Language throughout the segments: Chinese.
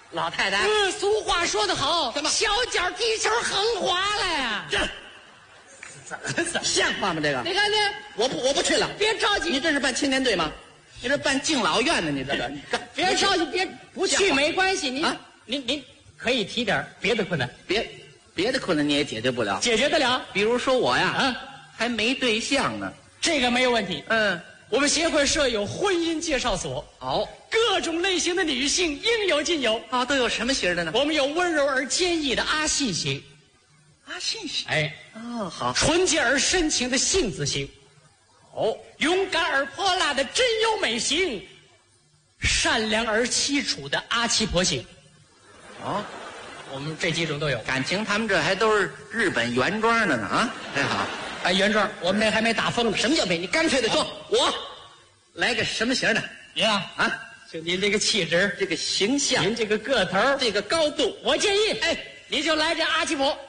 老太太， 俗话说得好， 什么小脚踢球横滑了呀？ 怎么像话吗？这个你看呢？ 我不去了。 别着急， 你这是办青年队吗？你这办敬老院呢？你这个，你干别着急，不去没关系。 您可以提点别的困难， 别的困难你也解决不了， 解决得了。 比如说我呀， 啊， 还没对象呢。 这个没有问题。 嗯， 我们协会设有婚姻介绍所， 好， 各种类型的女性应有尽有。 啊，都有什么型的呢？ 我们有温柔而坚毅的阿信型， 信息。 哎， 哦，好， 纯洁而深情的杏子型，勇敢而泼辣的真优美型，善良而凄楚的阿七婆型。 哦， 我们这几种都有。 感情他们这还都是日本原装的呢啊，真好。 哎，原装，我们这还没打封呢。 什么叫美？你干脆的说，我来个什么型的？ 您啊，就您这个气质， 这个形象， 您这个个头， 这个高度， 我建议，你就来这阿七婆。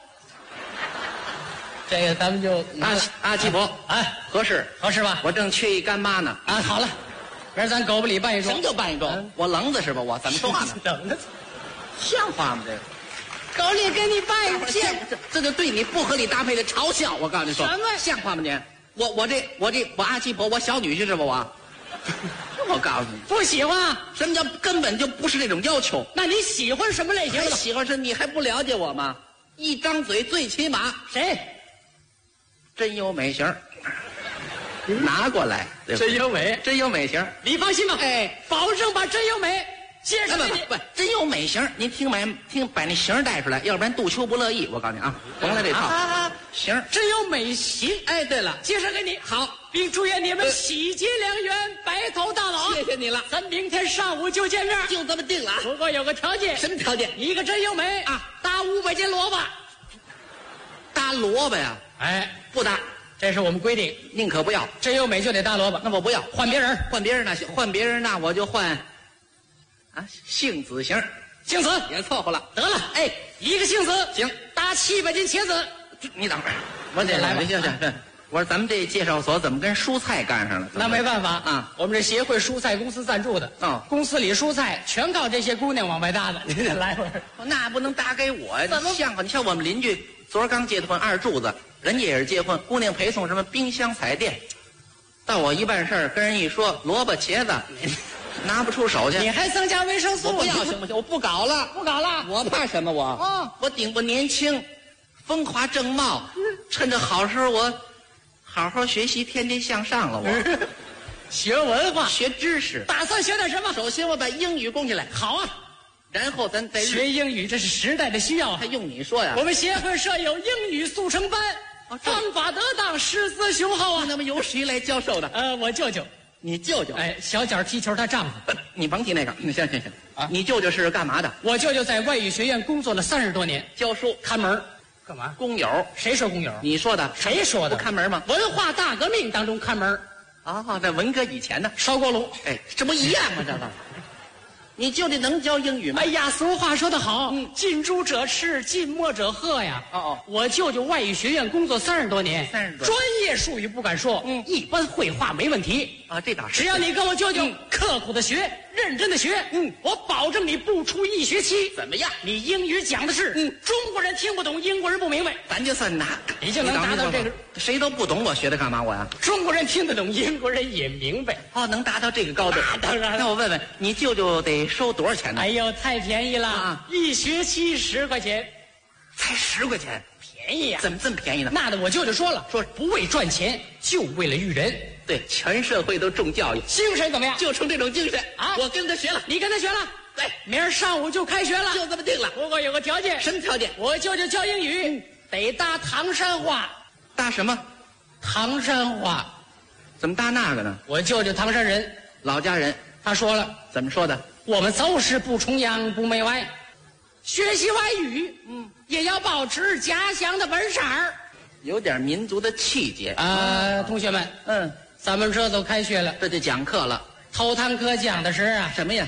这个咱们就阿七婆，合适吧？ 我正缺一干妈呢。 啊，好了，明儿咱狗不理办一桩。 什么叫办一桩？我愣子是吧？我怎么说话呢？ 等着， 像话吗？这个狗理给你办一件， 这就对你不合理搭配的嘲笑。我告诉你说， 什么像话吗你？我阿七婆，我小女婿是吧？我告诉你， 不喜欢。 什么叫根本就不是这种要求？ 那你喜欢什么类型的？ 喜欢是你还不了解我吗？一张嘴最起码谁？ 真优美型，拿过来，对吧真优美， 真优美型， 你放心吧，保证把真优美介绍给你。 不，真优美型，您把那型带出来，要不然杜秋不乐意。我告诉你啊，甭来这套型， 真优美型。 对了， 介绍给你。 好， 并祝愿你们喜结良缘，白头到老。 谢谢你了， 咱明天上午就见面， 就这么定了啊。 不过有个条件。 什么条件？ 一个真优美搭500斤萝卜。 搭萝卜呀？不搭， 这是我们规定， 宁可不要。 真优美就得搭萝卜， 那我不要， 换别人那行，换别人那我就换杏子型， 杏子也凑合了。 得了，一个杏子行， 搭700斤茄子。 你等会儿，我得来吧。行，我说咱们这介绍所怎么跟蔬菜干上了？ 那没办法啊， 我们这协会蔬菜公司赞助的公司里蔬菜全靠这些姑娘往外搭的。您得来会儿， 那不能搭给我呀？ 怎么像话？你瞧我们邻居昨儿刚结的婚，二柱子，人家也是结婚，姑娘陪送什么冰箱彩电，到我一办事儿跟人一说萝卜茄子，拿不出手去。 你还增加维生素？ 我不要行不行？我不搞了，我怕什么？我顶不年轻，风华正茂，趁着好时候我好好学习，天天向上了。我学文化， 学知识， 打算学点什么？ 首先我把英语供起来。 好啊， 然后咱再学英语，这是时代的需要。 还用你说呀？ 我们协会设有英语速成班，方法得当，师资雄厚啊。 那么由谁来教授的？ 我舅舅。 你舅舅？ 小脚踢球，他丈夫。 你甭提那个。行你舅舅是干嘛的？ 我舅舅在外语学院工作了30多年， 教书看门。干嘛？ 工友？ 谁说工友？ 你说的。 谁说的？ 不看门吗？ 文化大革命当中看门。 在文革以前呢， 烧锅炉。 这不一样吗？这个，你舅舅能教英语吗？ 俗话说得好，近朱者赤，近墨者黑呀。我舅舅外语学院工作30多年，专业术语不敢说，一般绘画没问题这倒是。 只要你跟我舅舅刻苦的学，认真的学，我保证你不出1学期。 怎么样？ 你英语讲的是中国人听不懂，英国人不明白， 咱就算你就能达到这个。 谁都不懂，我学它干嘛？我呀， 中国人听得懂，英国人也明白。 能达到这个高度？ 当然了。 那我问问你，舅舅得收多少钱呢？ 太便宜了！1学期10块钱， 才10块钱， 便宜呀！ 怎么这么便宜呢？ 那我舅舅说了，不为赚钱，就为了育人。 对，全社会都重教育， 精神怎么样？ 就冲这种精神我跟他学了。 你跟他学了？对，明儿上午就开学了， 就这么定了。 不过有个条件。 什么条件？ 我舅舅教英语得搭唐山话。 搭什么？ 唐山话。 怎么搭那个呢？ 我舅舅唐山人， 老家人。 他说了， 怎么说的？ 我们就是不崇洋不媚外，学习外语，也要保持家乡的本色儿， 有点民族的气节同学们，咱们这都开学了， 这就讲课了。 头堂课讲的是什么呀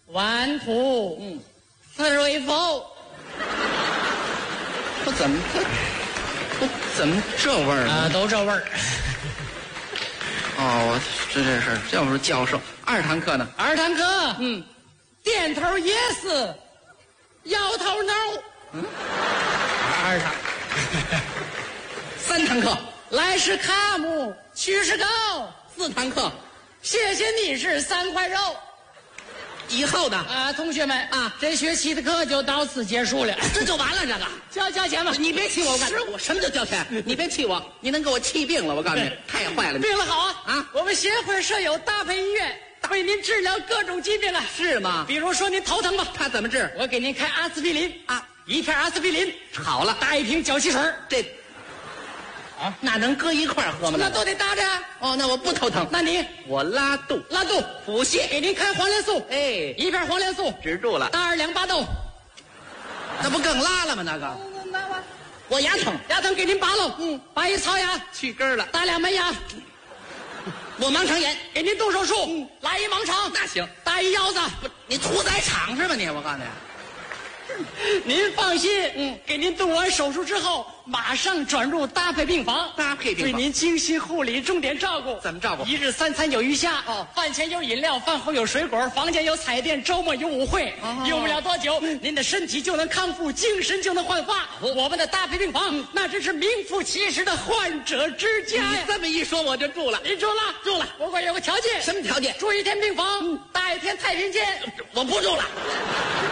？1 2 3 4。 我怎么这味儿呢？ 都这味儿。 我这是教授。2堂课呢？ 2堂课，点头 yes， 摇头 no。 2堂，3堂课， 来是卡姆，去是狗。 4堂课， 谢谢你是3块肉。 以后的同学们这学期的课就到此结束了， 这就完了。这个交钱吧。 你别气我，我什么叫交钱？你别气我，你能给我气病了。我告诉你，太坏了。 病了好啊！ 我们协会设有搭配医院，为您治疗各种疾病啊。 是吗？ 比如说您头疼吧， 他怎么治？ 我给您开阿司匹林1片阿司匹林好了， 搭1瓶脚气水。这那能搁一块喝吗？ 那都得搭着呀。 那我不头疼。 那你我拉肚腹泻， 给您开黄连素，1片黄连素止住了。 搭2两巴豆， 那不更拉了吗？那个，我牙疼给您拔了，拔一槽牙去根了， 搭2门牙。 我盲肠炎， 给您动手术，来一盲肠， 那行， 搭一腰子。 你屠宰场是吧你？我告诉你。 您放心，给您动完手术之后，马上转入搭配病房，对您精心护理，重点照顾。 怎么照顾 ？1日3餐有鱼虾，饭前有饮料，饭后有水果，房间有彩电，周末有舞会。用不了多久，您的身体就能康复，精神就能焕发。我们的搭配病房，那真是名副其实的患者之家呀！ 你这么一说，我就住了。 您住了，不过有个条件。 什么条件？ 住1天病房，搭1天太平间。 我不住了。